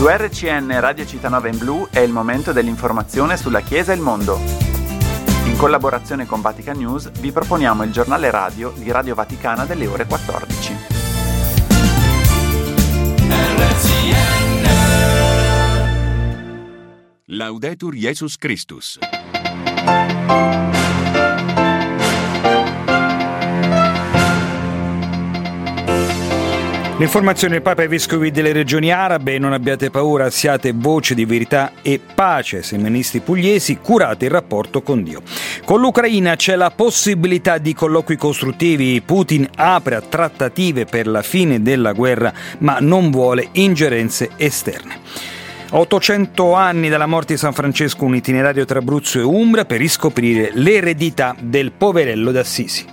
Su RCN Radio Città in Blu è il momento dell'informazione sulla Chiesa e il mondo. In collaborazione con Vatican News vi proponiamo il giornale radio di Radio Vaticana delle ore 14. RCN Laudetur Jesus Christus. L'informazione del Papa ai Vescovi delle regioni arabe: non abbiate paura, siate voce di verità e pace. Seministi pugliesi, curate il rapporto con Dio. Con l'Ucraina c'è la possibilità di colloqui costruttivi. Putin apre a trattative per la fine della guerra, ma non vuole ingerenze esterne. A 800 anni dalla morte di San Francesco, un itinerario tra Abruzzo e Umbria per riscoprire l'eredità del poverello d'Assisi.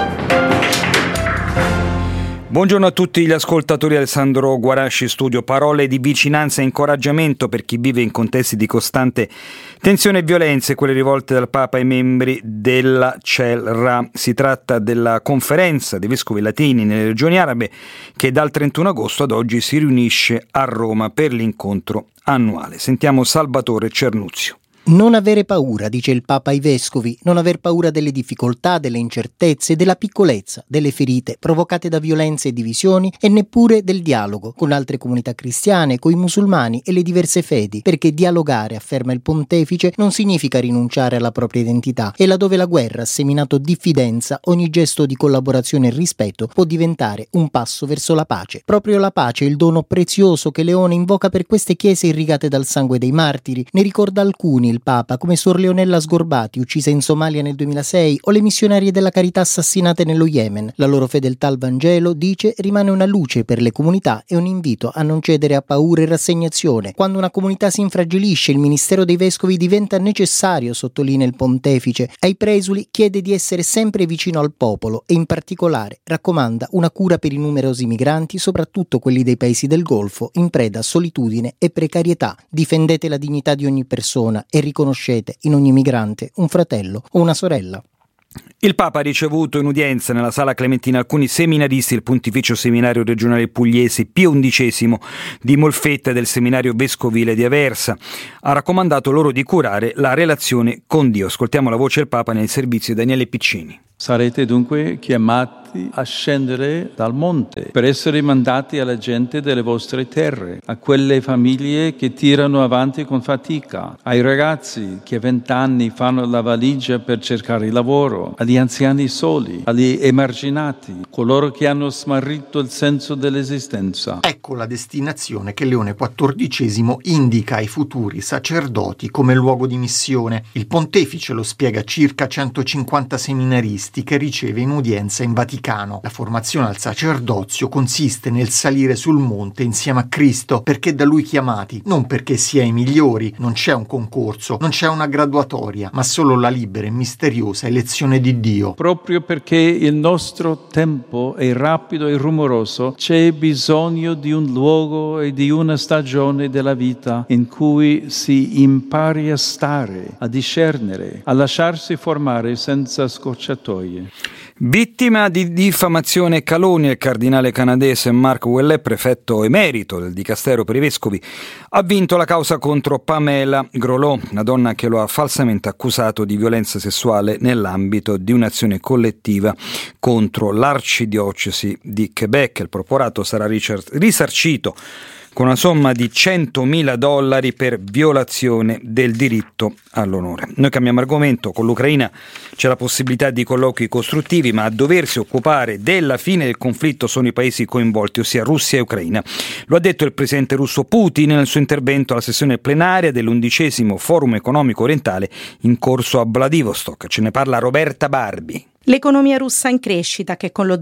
Buongiorno a tutti gli ascoltatori. Alessandro Guarasci, studio. Parole di vicinanza e incoraggiamento per chi vive in contesti di costante tensione e violenze, quelle rivolte dal Papa ai membri della CELRA. Si tratta della conferenza dei vescovi latini nelle regioni arabe che dal 31 agosto ad oggi si riunisce a Roma per l'incontro annuale. Sentiamo Salvatore Cernuzio. Non avere paura, dice il Papa ai Vescovi, non aver paura delle difficoltà, delle incertezze, della piccolezza, delle ferite provocate da violenze e divisioni e neppure del dialogo con altre comunità cristiane, coi musulmani e le diverse fedi, perché dialogare, afferma il Pontefice, non significa rinunciare alla propria identità e laddove la guerra ha seminato diffidenza, ogni gesto di collaborazione e rispetto può diventare un passo verso la pace. Proprio la pace è il dono prezioso che Leone invoca per queste chiese irrigate dal sangue dei martiri. Ne ricorda alcuni il Papa, come Suor Leonella Sgorbati, uccisa in Somalia nel 2006, o le missionarie della carità assassinate nello Yemen. La loro fedeltà al Vangelo, dice, rimane una luce per le comunità e un invito a non cedere a paura e rassegnazione. Quando una comunità si infragilisce, il ministero dei vescovi diventa necessario, sottolinea il Pontefice. Ai presuli chiede di essere sempre vicino al popolo e in particolare raccomanda una cura per i numerosi migranti, soprattutto quelli dei paesi del Golfo, in preda a solitudine e precarietà. Difendete la dignità di ogni persona e riconoscete in ogni migrante un fratello o una sorella. Il Papa ha ricevuto in udienza nella Sala Clementina alcuni seminaristi del Pontificio Seminario Regionale Pugliese Pio XI di Molfetta e del Seminario Vescovile di Aversa. Ha raccomandato loro di curare la relazione con Dio. Ascoltiamo la voce del Papa nel servizio di Daniele Piccini. Sarete dunque chiamati a scendere dal monte per essere mandati alla gente delle vostre terre, a quelle famiglie che tirano avanti con fatica, ai ragazzi che a 20 anni fanno la valigia per cercare lavoro, agli anziani soli, agli emarginati, coloro che hanno smarrito il senso dell'esistenza. Ecco la destinazione che Leone XIV indica ai futuri sacerdoti come luogo di missione. Il Pontefice lo spiega a circa 150 seminaristi che riceve in udienza in Vaticano. La formazione al sacerdozio consiste nel salire sul monte insieme a Cristo, perché da Lui chiamati, non perché si è i migliori. Non c'è un concorso, non c'è una graduatoria, ma solo la libera e misteriosa elezione di Dio. Proprio perché il nostro tempo è rapido e rumoroso, c'è bisogno di un luogo e di una stagione della vita in cui si impari a stare, a discernere, a lasciarsi formare senza scorciatoie. Vittima di diffamazione e calunnia, il cardinale canadese Mark Ouellet, prefetto emerito del Dicastero per i Vescovi, ha vinto la causa contro Pamela Grolot, una donna che lo ha falsamente accusato di violenza sessuale nell'ambito di un'azione collettiva contro l'arcidiocesi di Quebec. Il proporato sarà risarcito con una somma di $100.000 per violazione del diritto all'onore. Noi cambiamo argomento. Con l'Ucraina c'è la possibilità di colloqui costruttivi, ma a doversi occupare della fine del conflitto sono i paesi coinvolti, ossia Russia e Ucraina. Lo ha detto il presidente russo Putin nel suo intervento alla sessione plenaria dell'11° Forum economico orientale in corso a Vladivostok. Ce ne parla Roberta Barbi. L'economia russa in crescita, che con lo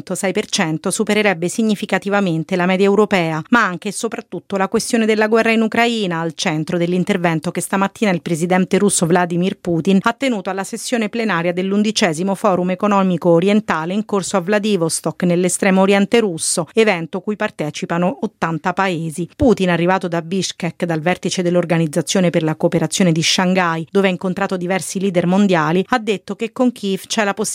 0,6% supererebbe significativamente la media europea, ma anche e soprattutto la questione della guerra in Ucraina, al centro dell'intervento che stamattina il presidente russo Vladimir Putin ha tenuto alla sessione plenaria dell'11° Forum economico orientale in corso a Vladivostok, nell'estremo oriente russo, evento cui partecipano 80 paesi. Putin, arrivato da Bishkek dal vertice dell'Organizzazione per la cooperazione di Shanghai, dove ha incontrato diversi leader mondiali, ha detto che con Kiev c'è la possibilità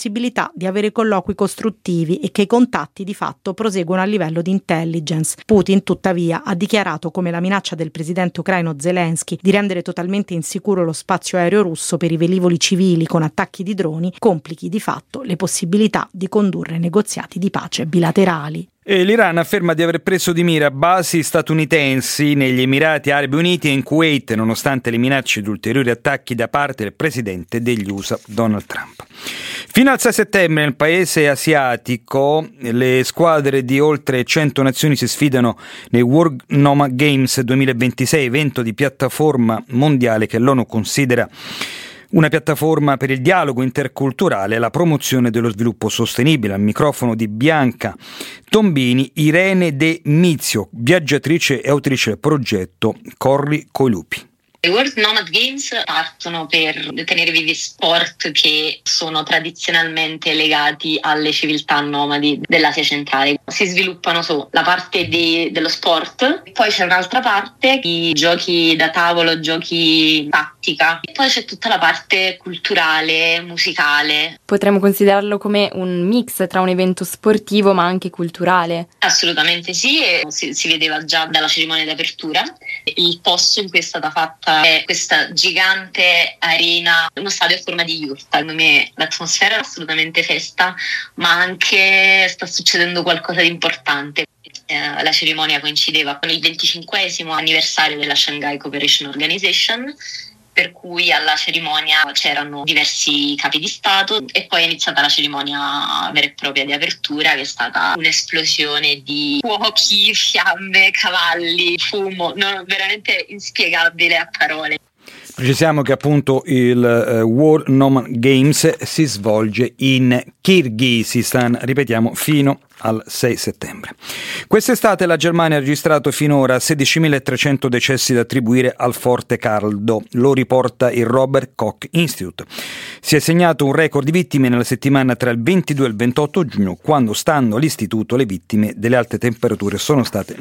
possibilità di avere colloqui costruttivi e che i contatti di fatto proseguono a livello di intelligence. Putin, tuttavia, ha dichiarato come la minaccia del presidente ucraino Zelensky di rendere totalmente insicuro lo spazio aereo russo per i velivoli civili con attacchi di droni complichi di fatto le possibilità di condurre negoziati di pace bilaterali. E l'Iran afferma di aver preso di mira basi statunitensi negli Emirati Arabi Uniti e in Kuwait, nonostante le minacce di ulteriori attacchi da parte del presidente degli USA Donald Trump. Fino al 6 settembre nel paese asiatico le squadre di oltre 100 nazioni si sfidano nei World Nomad Games 2026, evento di piattaforma mondiale che l'ONU considera una piattaforma per il dialogo interculturale e la promozione dello sviluppo sostenibile. Al microfono di Bianca Tombini, Irene De Mizio, viaggiatrice e autrice del progetto Corri coi lupi. I World Nomad Games partono per tenere vivi sport che sono tradizionalmente legati alle civiltà nomadi dell'Asia centrale. Si sviluppano sulla parte dello sport, poi c'è un'altra parte, i giochi da tavolo, giochi tattica, e poi c'è tutta la parte culturale, musicale. Potremmo considerarlo come un mix tra un evento sportivo ma anche culturale? Assolutamente sì, e si vedeva già dalla cerimonia d'apertura. Il posto in cui è stata fatta è questa gigante arena, uno stadio a forma di yurta. Secondo me l'atmosfera è assolutamente festa, ma anche sta succedendo qualcosa di importante. La cerimonia coincideva con il 25esimo anniversario della Shanghai Cooperation Organization, per cui alla cerimonia c'erano diversi capi di Stato e poi è iniziata la cerimonia vera e propria di apertura, che è stata un'esplosione di fuochi, fiamme, cavalli, fumo, veramente inspiegabile a parole. Precisiamo che appunto il World Nomad Games si svolge in Kirghizistan, ripetiamo, fino al 6 settembre. Quest'estate la Germania ha registrato finora 16.300 decessi da attribuire al forte caldo, lo riporta il Robert Koch Institute. Si è segnato un record di vittime nella settimana tra il 22 e il 28 giugno, quando, stando all'istituto, le vittime delle alte temperature sono state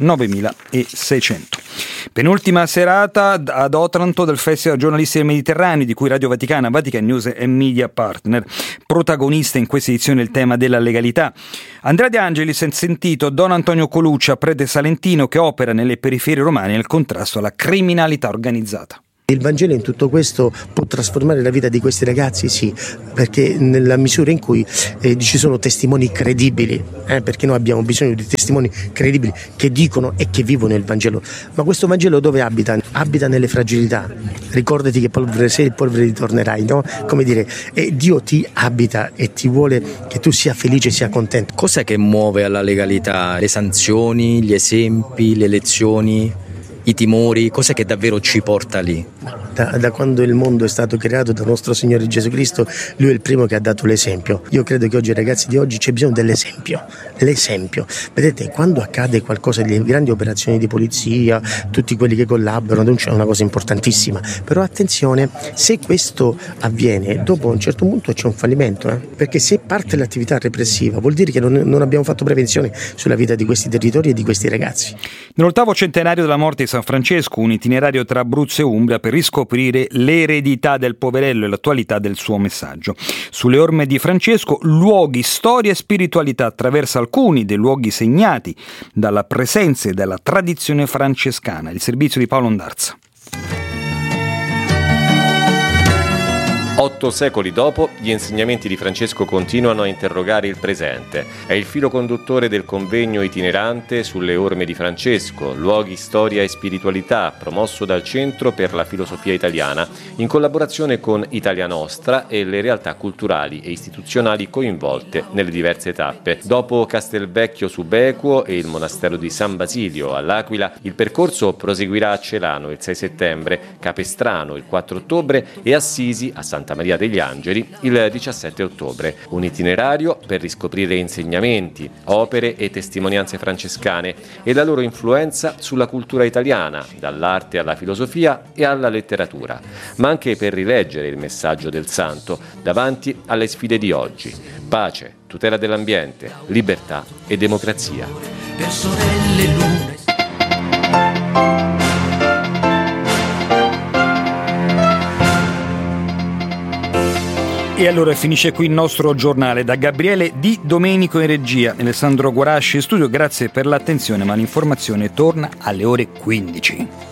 9.600. Penultima serata ad Otranto del Festival Giornalisti del Mediterraneo, di cui Radio Vaticana, Vatican News e Media Partner. Protagonista in questa edizione il tema della legalità. Andrea De Angelis ha sentito Don Antonio Coluccia, prete salentino che opera nelle periferie romane nel contrasto alla criminalità organizzata. Il Vangelo in tutto questo può trasformare la vita di questi ragazzi? Sì, perché nella misura in cui ci sono testimoni credibili, perché noi abbiamo bisogno di testimoni credibili che dicono e che vivono il Vangelo. Ma questo Vangelo dove abita? Abita nelle fragilità. Ricordati che polvere sei e polvere ritornerai, no? Come dire, Dio ti abita e ti vuole che tu sia felice e sia contento. Cos'è che muove alla legalità? Le sanzioni, gli esempi, le lezioni? I timori, cos'è che davvero ci porta lì? Da quando il mondo è stato creato da nostro Signore Gesù Cristo, Lui è il primo che ha dato l'esempio. Io credo che oggi ai ragazzi di oggi c'è bisogno dell'esempio, l'esempio. Vedete, quando accade qualcosa di grandi operazioni di polizia, tutti quelli che collaborano, è una cosa importantissima. Però attenzione, se questo avviene, dopo a un certo punto c'è un fallimento, perché se parte l'attività repressiva vuol dire che non abbiamo fatto prevenzione sulla vita di questi territori e di questi ragazzi. Nell'ottavo centenario della morte di San Francesco, un itinerario tra Abruzzo e Umbria per riscoprire l'eredità del poverello e l'attualità del suo messaggio. Sulle orme di Francesco, luoghi, storia e spiritualità attraverso alcuni dei luoghi segnati dalla presenza e dalla tradizione francescana. Il servizio di Paolo Ondarza. 8 secoli dopo, gli insegnamenti di Francesco continuano a interrogare il presente. È il filo conduttore del convegno itinerante sulle orme di Francesco, luoghi, storia e spiritualità, promosso dal Centro per la Filosofia Italiana, in collaborazione con Italia Nostra e le realtà culturali e istituzionali coinvolte nelle diverse tappe. Dopo Castelvecchio Subequo e il monastero di San Basilio all'Aquila, il percorso proseguirà a Celano il 6 settembre, Capestrano il 4 ottobre e Assisi a Santa Maria degli Angeli il 17 ottobre. Un itinerario per riscoprire insegnamenti, opere e testimonianze francescane e la loro influenza sulla cultura italiana, dall'arte alla filosofia e alla letteratura, ma anche per rileggere il messaggio del santo davanti alle sfide di oggi: pace, tutela dell'ambiente, libertà e democrazia. Verso delle lune. E allora finisce qui il nostro giornale. Da Gabriele Di Domenico in regia, Alessandro Guarasci in studio, grazie per l'attenzione, ma l'informazione torna alle ore 15.